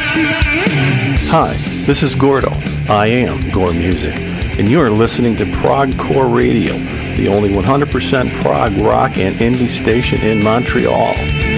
Hi, this is Gordo. I am Gore Music, and you are listening to Progcore Radio, the only 100% prog rock and indie station in Montreal.